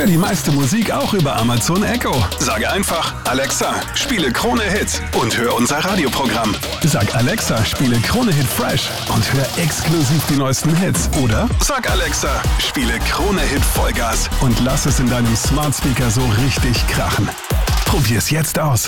Hör die meiste Musik auch über Amazon Echo. Sage einfach, Alexa, spiele Krone Hit und hör unser Radioprogramm. Sag Alexa, spiele Krone Hit Fresh und hör exklusiv die neuesten Hits. Oder sag Alexa, spiele Krone Hit Vollgas und lass es in deinem Smart Speaker so richtig krachen. Probier's jetzt aus.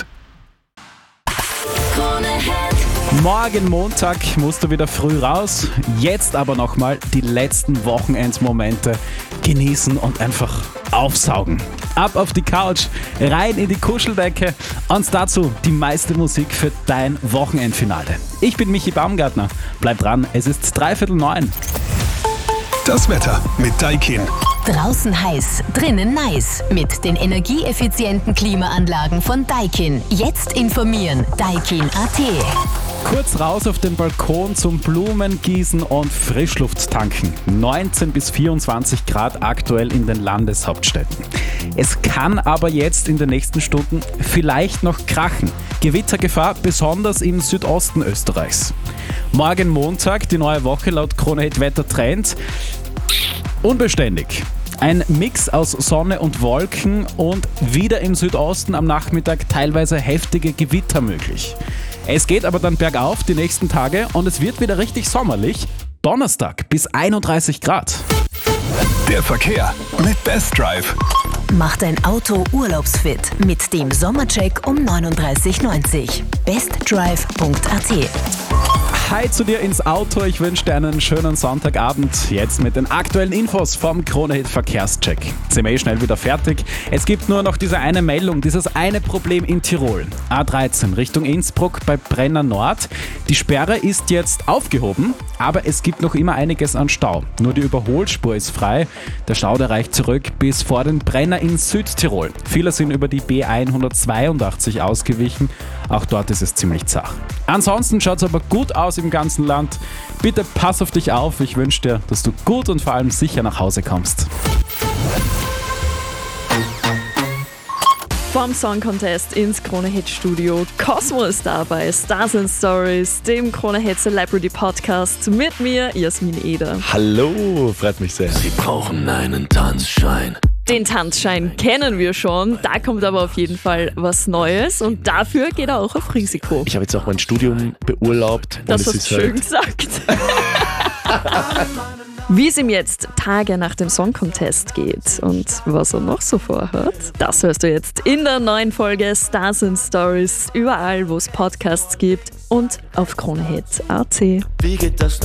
Morgen Montag musst du wieder früh raus. Jetzt aber nochmal die letzten Wochenendmomente genießen und einfach aufsaugen. Ab auf die Couch, rein in die Kuscheldecke und dazu die meiste Musik für dein Wochenendfinale. Ich bin Michi Baumgartner. Bleib dran, es ist 8:45. Das Wetter mit Daikin. Draußen heiß, drinnen nice. Mit den energieeffizienten Klimaanlagen von Daikin. Jetzt informieren. Daikin.at. Kurz raus auf den Balkon zum Blumengießen und Frischluft tanken. 19 bis 24 Grad aktuell in den Landeshauptstädten. Es kann aber jetzt in den nächsten Stunden vielleicht noch krachen. Gewittergefahr besonders im Südosten Österreichs. Morgen Montag, die neue Woche laut Krone Hit Wettertrend. Unbeständig. Ein Mix aus Sonne und Wolken und wieder im Südosten am Nachmittag teilweise heftige Gewitter möglich. Es geht aber dann bergauf die nächsten Tage und es wird wieder richtig sommerlich. Donnerstag bis 31 Grad. Der Verkehr mit Best Drive. Mach dein Auto urlaubsfit mit dem Sommercheck um 39,90. bestdrive.at. Hi zu dir ins Auto, ich wünsche dir einen schönen Sonntagabend. Jetzt mit den aktuellen Infos vom Krone Hit Verkehrscheck. Sind wir schnell wieder fertig. Es gibt nur noch diese eine Meldung, dieses eine Problem in Tirol. A13 Richtung Innsbruck bei Brenner Nord. Die Sperre ist jetzt aufgehoben, aber es gibt noch immer einiges an Stau. Nur die Überholspur ist frei. Der Stau der reicht zurück bis vor den Brenner in Südtirol. Viele sind über die B182 ausgewichen. Auch dort ist es ziemlich zach. Ansonsten schaut es aber gut aus im ganzen Land. Bitte pass auf dich auf. Ich wünsche dir, dass du gut und vor allem sicher nach Hause kommst. Vom Song Contest ins Krone Hit Studio. Cosmo ist da bei Stars and Stories, dem Krone Hit Celebrity Podcast mit mir, Jasmin Eder. Hallo, freut mich sehr. Sie brauchen einen Tanzschein. Den Tanzschein kennen wir schon, da kommt aber auf jeden Fall was Neues und dafür geht er auch auf Risiko. Ich habe jetzt auch mein Studium beurlaubt. Das hast du schön gesagt. Wie es ihm jetzt Tage nach dem Song Contest geht und was er noch so vorhat, das hörst du jetzt in der neuen Folge Stars and Stories, überall wo es Podcasts gibt und auf KroneHit.at. Wie geht das